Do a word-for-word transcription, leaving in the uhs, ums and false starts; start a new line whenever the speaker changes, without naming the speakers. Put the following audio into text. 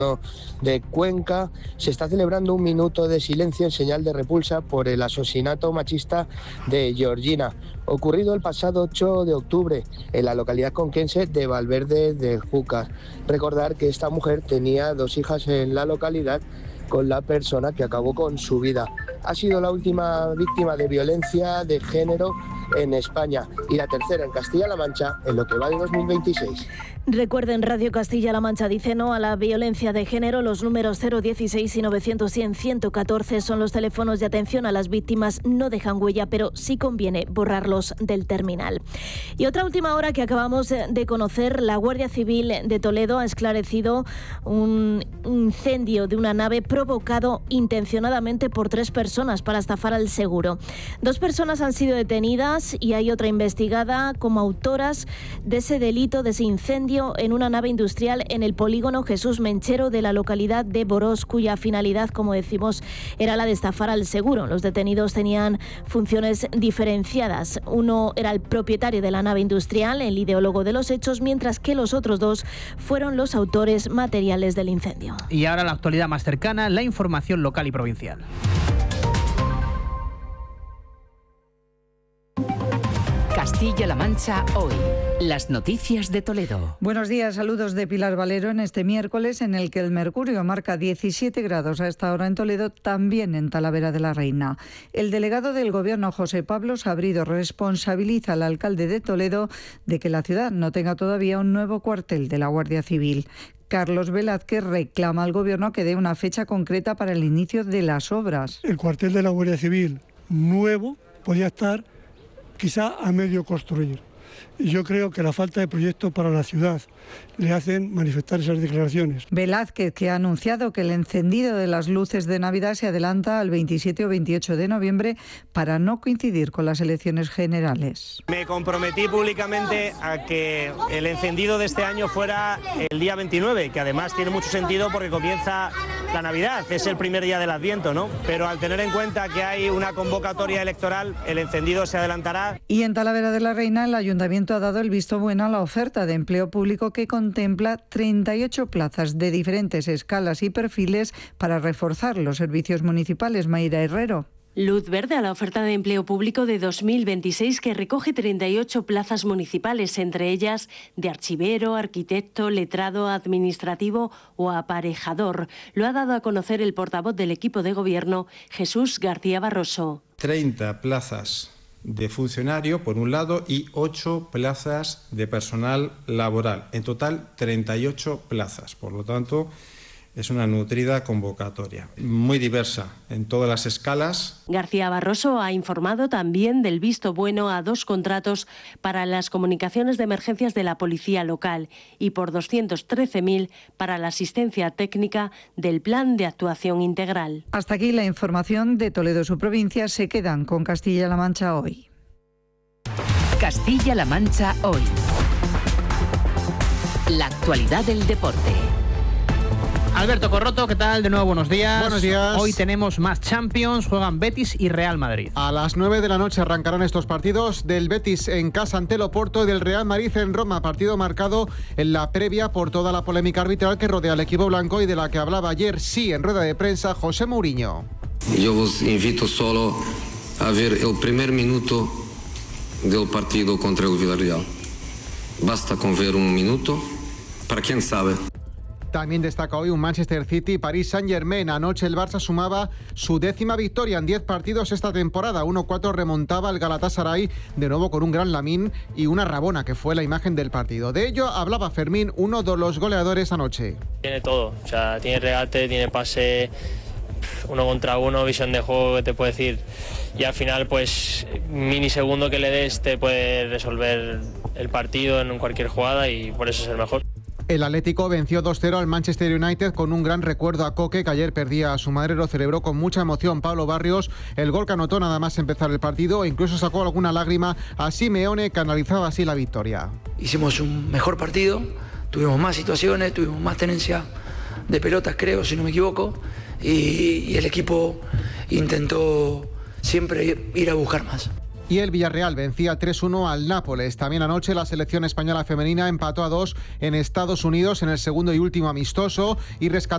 de Cuenca se está celebrando un minuto de silencio en señal de repulsa por el asesinato machista de Georgina, ocurrido el pasado ocho de octubre en la localidad conquense de Valverde de Júcar. Recordar que esta mujer tenía dos hijas en la localidad con la persona que acabó con su vida. Ha sido la última víctima de violencia de género en España y la tercera en Castilla-La Mancha en lo que va de dos mil veintiséis.
Recuerden, Radio Castilla-La Mancha dice no a la violencia de género. Los números cero dieciséis y novecientos cien ciento catorce son los teléfonos de atención a las víctimas. No dejan huella, pero sí conviene borrarlos del terminal. Y otra última hora que acabamos de conocer, la Guardia Civil de Toledo ha esclarecido un incendio de una nave provocado intencionadamente por tres personas para estafar al seguro. Dos personas han sido detenidas y hay otra investigada como autoras de ese delito, de ese incendio en una nave industrial en el polígono Jesús Menchero de la localidad de Borós, cuya finalidad, como decimos, era la de estafar al seguro. Los detenidos tenían funciones diferenciadas. Uno era el propietario de la nave industrial, el ideólogo de los hechos, mientras que los otros dos fueron los autores materiales del incendio.
Y ahora la actualidad más cercana, la información local y provincial.
Castilla-La Mancha hoy. Las noticias de Toledo.
Buenos días, saludos de Pilar Valero en este miércoles en el que el mercurio marca diecisiete grados a esta hora en Toledo, también en Talavera de la Reina. El delegado del Gobierno, José Pablo Sabrido, responsabiliza al alcalde de Toledo de que la ciudad no tenga todavía un nuevo cuartel de la Guardia Civil. Carlos Velázquez reclama al Gobierno que dé una fecha concreta para el inicio de las obras.
El cuartel de la Guardia Civil nuevo podía estar quizá a medio construir. Y yo creo que la falta de proyecto para la ciudad le hacen manifestar esas declaraciones.
Velázquez, que ha anunciado que el encendido de las luces de Navidad se adelanta al veintisiete o veintiocho de noviembre para no coincidir con las elecciones generales.
Me comprometí públicamente a que el encendido de este año fuera el día veintinueve, que además tiene mucho sentido porque comienza la Navidad, es el primer día del Adviento, ¿no? Pero al tener en cuenta que hay una convocatoria electoral, el encendido se adelantará.
Y en Talavera de la Reina, el Ayuntamiento ha dado el visto bueno a la oferta de empleo público que contempla treinta y ocho plazas de diferentes escalas y perfiles para reforzar los servicios municipales. Mayra Herrero.
Luz verde a la oferta de empleo público de dos mil veintiséis, que recoge treinta y ocho plazas municipales, entre ellas de archivero, arquitecto, letrado, administrativo o aparejador. Lo ha dado a conocer el portavoz del equipo de gobierno, Jesús García Barroso.
treinta plazas de funcionario, por un lado, y ocho plazas de personal laboral. En total, treinta y ocho plazas. Por lo tanto, es una nutrida convocatoria, muy diversa en todas las escalas.
García Barroso ha informado también del visto bueno a dos contratos para las comunicaciones de emergencias de la policía local y por doscientos trece mil para la asistencia técnica del Plan de Actuación Integral.
Hasta aquí la información de Toledo, su provincia. Se quedan con Castilla-La Mancha hoy.
Castilla-La Mancha hoy. La actualidad del deporte.
Alberto Corroto, ¿qué tal? De nuevo, buenos días.
Buenos días.
Hoy tenemos más Champions, juegan Betis y Real Madrid.
A las nueve de la noche arrancarán estos partidos del Betis en casa ante el Oporto y del Real Madrid en Roma, partido marcado en la previa por toda la polémica arbitral que rodea al equipo blanco y de la que hablaba ayer, sí, en rueda de prensa, José Mourinho.
Yo os invito solo a ver el primer minuto del partido contra el Villarreal. Basta con ver un minuto, para quien sabe.
También destaca hoy un Manchester City y Paris Saint-Germain. Anoche el Barça sumaba su décima victoria en diez partidos esta temporada. uno cuatro remontaba al Galatasaray, de nuevo con un gran Lamine y una Rabona, que fue la imagen del partido. De ello hablaba Fermín, uno de los goleadores anoche.
Tiene todo, o sea, tiene regate, tiene pase, uno contra uno, visión de juego, que te puede decir. Y al final, pues, minisegundo que le des te puede resolver el partido en cualquier jugada y por eso es el mejor.
El Atlético venció dos cero al Manchester United con un gran recuerdo a Coque, que ayer perdía a su madre, lo celebró con mucha emoción Pablo Barrios. El gol que anotó nada más empezar el partido e incluso sacó alguna lágrima a Simeone, que analizaba así la victoria.
Hicimos un mejor partido, tuvimos más situaciones, tuvimos más tenencia de pelotas, creo, si no me equivoco, y, y el equipo intentó siempre ir a buscar más.
Y el Villarreal vencía tres uno al Nápoles. También anoche la selección española femenina empató a dos en Estados Unidos en el segundo y último amistoso y rescató